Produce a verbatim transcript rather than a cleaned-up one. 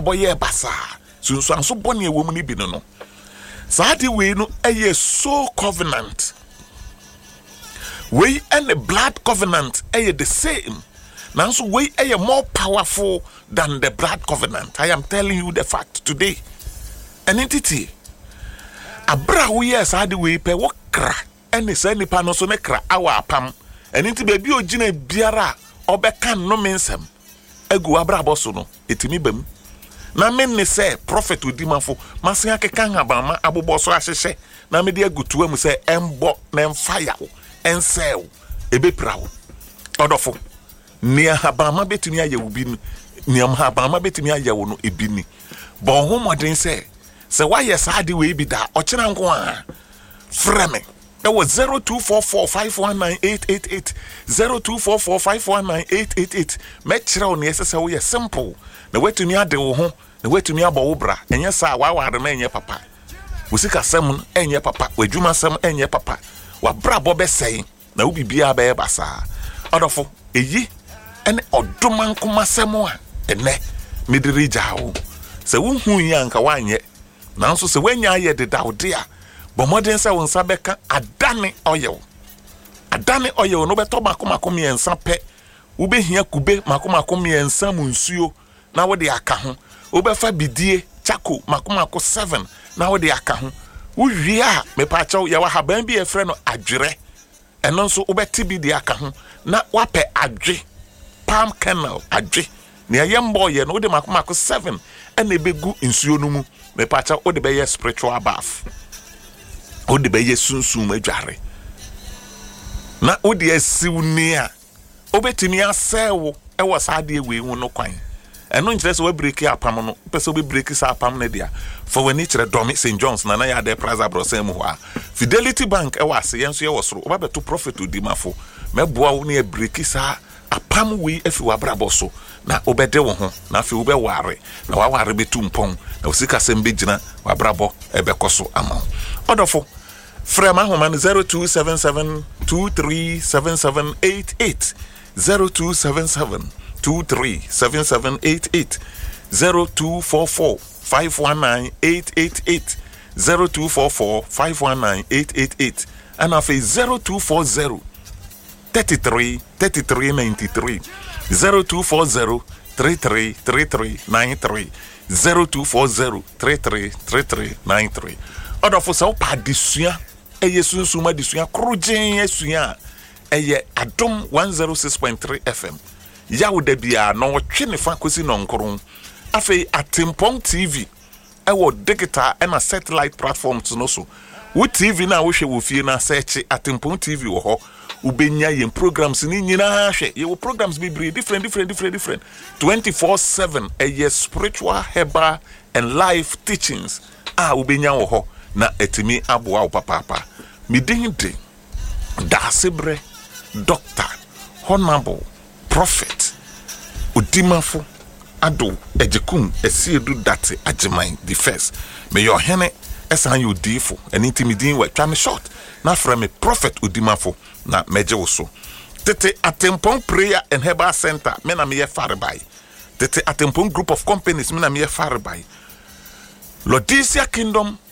boye basa sunsu anso bone ewo mu ni bi no no saade we no eye soul covenant we and the blood covenant eye the same nanso we eye more powerful than the blood covenant. I am telling you the fact today. An entity abra we saade we pe wo kra ene sa nipa no so ne kra awa apam enti baby ogina biara obeka no mensem egu abra boso no etimi bam na men ne say prophet odimafo masen akeka habama aboboso ahyehye na me de agutu am say embo na emfire wo ensel ebepra wo odofo nia habama betumi aye wo bi nia habama betumi aye wo no ebi ni bon ho modern say say why yes ade we bi da okira nko a freme that was zero two four four five one nine eight eight eight zero two four four five one nine eight eight eight me kire wo ne say we simple na wetumi ade wo ho na wetumi abo wo bra enye sa wa wa de na enye papa wosika sem enye papa wadwuma sem enye papa wa bra bo be sei na wo bibia ba e basa odofo eyi ene odoman kuma sem a ene mediri jawo se wo hu yanka wanye nanso se wanya aye de dawde a bo modern se won sabeka adane oyew adane oyew no beto makoma miensa pe wo behia kube makoma miensa mu nsuo na wo de aka ho wo befa bidie chako makoma seven na wo de aka ho wo wia me pa chaw ya wa haban bi e frɛ no adwere eno nso wo beti bi de aka ho na wape adwe palm kernel adwe ne ayembo ye no wo de makoma seven ene begu nsuo no mu me pa chaw wo de be ye spiritual bath wo de be ye sunsum adware na wo de asiwni a wo betimi asewo e wo saade we hu no kwan eno nkyere so we break apam no pese we break sa apam na dia for when it Domi Saint John's na na ya de Plaza Brosem ho a Fidelity Bank e wase yenso ye wosoro wo ba beto prophet odimafo meboa wo na e break sa apam we afi wa braboso na obede wo ho na afi wo be ware na wa ware betu mpon na osika sem begina wa brabo e be koso ama odofo frema ho man zero two seven seven two three seven seven eight eight zero two seven seven two three seven seven eight eight zero two four four five one nine eight eight eight zero two four four five one nine eight eight eight and afi zero two four zero thirty-three thirty-three ninety-three zero two four zero thirty-three thirty-three ninety-three zero two four zero thirty-three thirty-three ninety-three odofo so pa disua eye sunsuma disua krojen esua eye adom one oh six point three F M yawuda bia no twe ne fa kosi no nkron afei Atempong T V ewo digital and a satellite platforms no so wo T V na wo hwe wo fie na search Atempong T V wo ho ubenya yen programs ni nyina hwe ye wo programs be different different different different twenty-four seven eye spiritual herbal and life teachings ah ubenya wo ho na etimi aboa wo papa midinde da sebre doctor honorable prophet odimafo ado ejekum esiedu date ajeman the first may your hene esan you difo and intimidin we twa me short na from me prophet odimafo na meje wo so tete Atempong prayer and herbal center me na me ye fare by tete Atempong group of companies me na me ye fare by Lodisia Kingdom